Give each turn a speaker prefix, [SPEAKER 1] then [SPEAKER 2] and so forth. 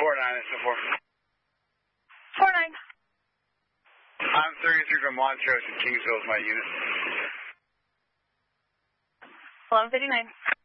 [SPEAKER 1] and so forth.
[SPEAKER 2] 49.
[SPEAKER 1] I'm 33 from Montrose and Kingsville is my unit.
[SPEAKER 2] 11:59.